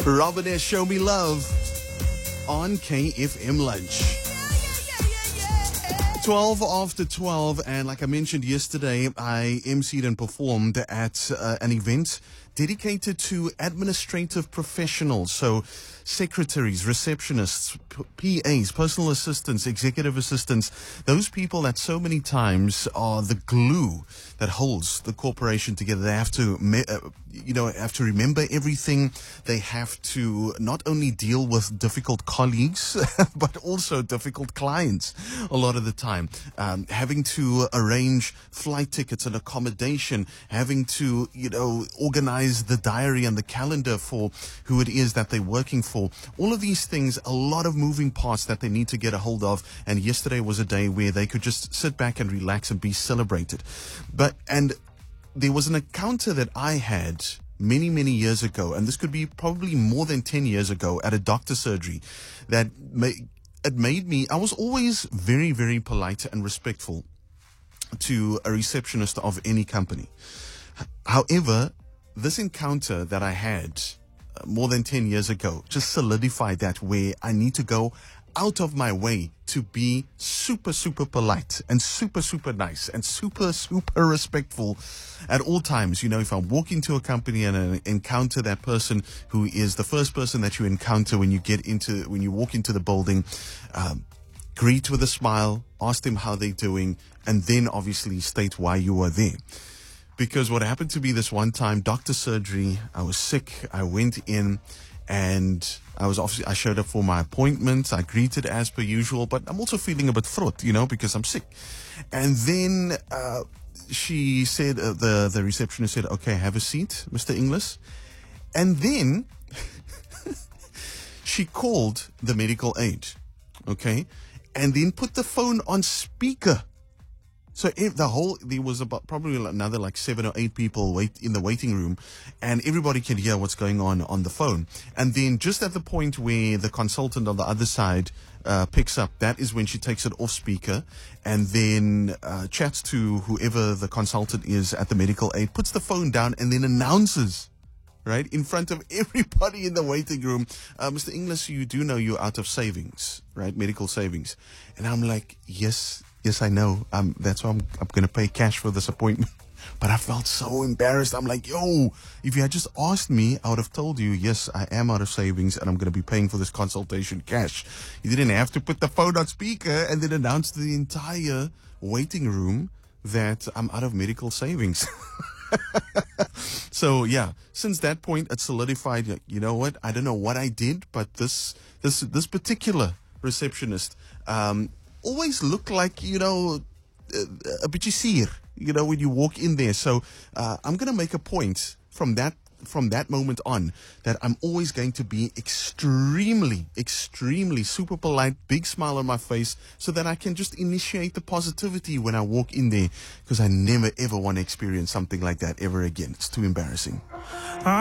Robin Show Me Love on KFM Lunch. 12 after 12, and like I mentioned yesterday, I emceed and performed at an event dedicated to administrative professionals. So secretaries, receptionists, PAs, personal assistants, executive assistants, those people that so many times are the glue that holds the corporation together. They have to, have to remember everything. They have to not only deal with difficult colleagues, but also difficult clients a lot of the time. Having to arrange flight tickets and accommodation, having to, organize the diary and the calendar for who it is that they're working for. All of these things, a lot of moving parts that they need to get a hold of. And yesterday was a day where they could just sit back and relax and be celebrated. And there was an encounter that I had many, many years ago, and this could be probably more than 10 years ago at a doctor's surgery that made me, I was always very, very polite and respectful to a receptionist of any company. However, this encounter that I had more than 10 years ago just solidified that, where I need to go out of my way to be super, super polite and super, super nice and super, super respectful at all times. If I walk into a company and I encounter that person who is the first person that you encounter when you walk into the building, greet with a smile, ask them how they're doing, and then obviously state why you are there. Because what happened to me this one time, doctor surgery, I was sick, I went in, and I showed up for my appointment. I greeted as per usual, but I'm also feeling a bit fraught, because I'm sick. And then she said, the receptionist said, "Okay, have a seat, Mr. Inglis." And then she called the medical aid, okay, and then put the phone on speaker. So there was about probably another 7 or 8 people in the waiting room, and everybody can hear what's going on the phone. And then just at the point where the consultant on the other side picks up, that is when she takes it off speaker and then chats to whoever the consultant is at the medical aid, puts the phone down, and then announces, right, in front of everybody in the waiting room, "Mr. Inglis, you do know you're out of savings, right? Medical savings." And I'm like, yes, I know. That's why I'm going to pay cash for this appointment. But I felt so embarrassed. I'm like, if you had just asked me, I would have told you, yes, I am out of savings and I'm going to be paying for this consultation cash. You didn't have to put the phone on speaker and then announce to the entire waiting room that I'm out of medical savings. So yeah, since that point, it solidified, you know what? I don't know what I did, but this particular receptionist, always looked like, a bitchy seer, when you walk in there. So, I'm going to make a point from that moment on that I'm always going to be extremely, extremely super polite, big smile on my face, so that I can just initiate the positivity when I walk in there, because I never ever want to experience something like that ever again. It's too embarrassing.